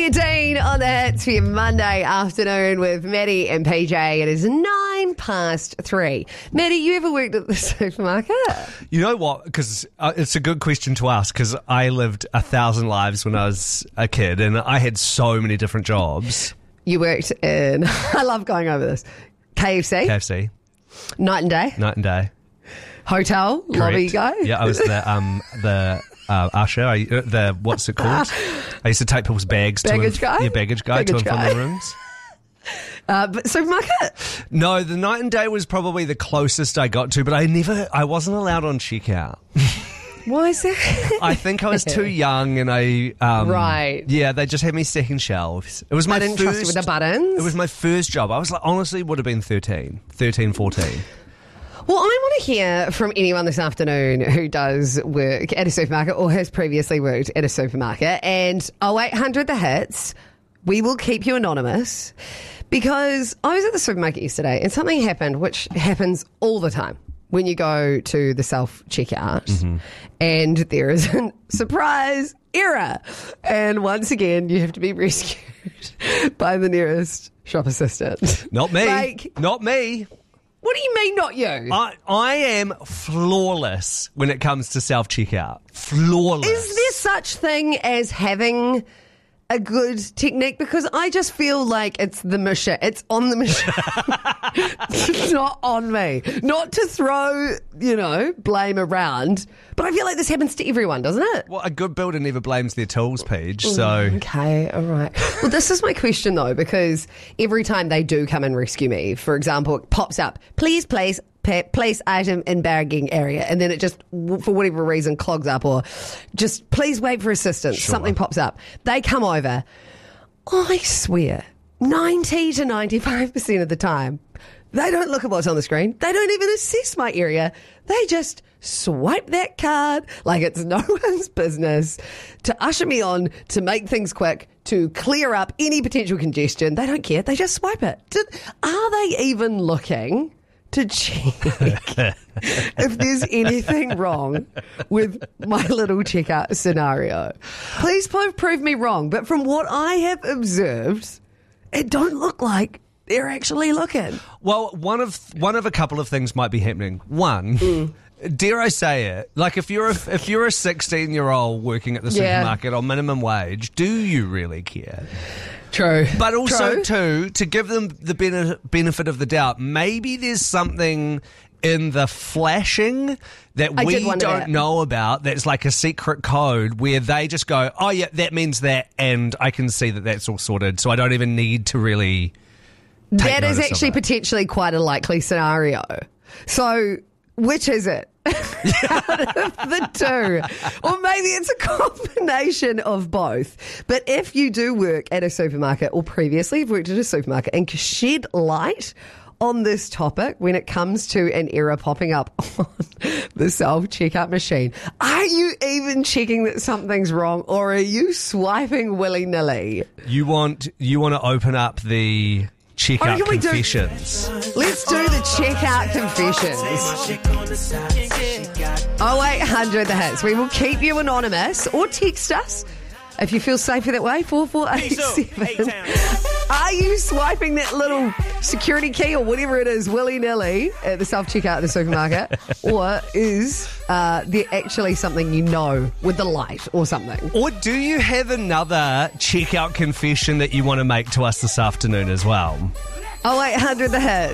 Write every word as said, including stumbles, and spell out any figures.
Olivia Dean on the hits for your Monday afternoon with Maddie and P J. It is nine past three. Maddie, you ever worked at the supermarket? You know what? Because uh, it's a good question to ask because I lived a thousand lives when I was a kid and I had so many different jobs. You worked in, I love going over this, K F C, K F C, night and day, night and day, hotel, Correct. lobby guy. Yeah, I was the um the uh, usher. I, uh, the what's it called? I used to take people's bags. Baggage to and, guy? Yeah, baggage guy Baggage to and guy. from their rooms. Uh, but supermarket? No, the night and day was probably the closest I got to, but I never, I wasn't allowed on checkout. Why is that? I think I was too young and I... Um, Right. Yeah, they just had me second shelves. It was my I didn't first... trust you with the buttons? It was my first job. I was like, honestly, would have been thirteen. thirteen, fourteen. Well, I want to hear from anyone this afternoon who does work at a supermarket or has previously worked at a supermarket. And oh eight hundred the hits, we will keep you anonymous because I was at the supermarket yesterday and something happened, which happens all the time when you go to the self-checkout mm-hmm. and there is a surprise error. And once again, you have to be rescued by the nearest shop assistant. Not me. Like, Not me. what do you mean, not you? I, I am flawless when it comes to self-checkout. Flawless. Is there such thing as having a good technique? Because I just feel like it's the machine. It's on the machine. It's not on me. Not to throw, you know, blame around. But I feel like this happens to everyone, doesn't it? Well, a good builder never blames their tools, Paige, so... Okay, all right. Well, this is my question, though, because every time they do come and rescue me, for example, it pops up, please place... place item in bagging area, and then it just, for whatever reason, clogs up, or just please wait for assistance. Sure. Something pops up. They come over. I swear, ninety to ninety-five percent of the time, they don't look at what's on the screen. They don't even assess my area. They just swipe that card like it's no one's business to usher me on, to make things quick, to clear up any potential congestion. They don't care. They just swipe it. Did, are they even looking to check if there's anything wrong with my little checkout scenario? Please prove me wrong, but from what I have observed, it don't look like they're actually looking. Well, one of one of a couple of things might be happening. One, mm. dare I say it, like if you're a, if you're a sixteen-year-old working at the Yeah. supermarket on minimum wage, do you really care? True. But also, True. too, to give them the bene- benefit of the doubt, maybe there's something in the flashing that I we did wonder don't that. know about that's like a secret code where they just go, oh, yeah, that means that, and I can see that that's all sorted, so I don't even need to really take That is notice of actually it. potentially quite a likely scenario. So, which is it? Out of the two. Or maybe it's a combination of both. But if you do work at a supermarket or previously have worked at a supermarket and can shed light on this topic when it comes to an error popping up on the self-checkout machine, are you even checking that something's wrong, or are you swiping willy-nilly? You want, you want to open up the checkout can we do- confessions. Let's do the checkout confessions. oh eight hundred the hits. We will keep you anonymous, or text us if you feel safer that way. four four eight seven. Are you swiping that little security key or whatever it is willy-nilly at the self-checkout at the supermarket? Or is uh, there actually something you know with the light or something? Or do you have another checkout confession that you want to make to us this afternoon as well? oh eight hundred the hits.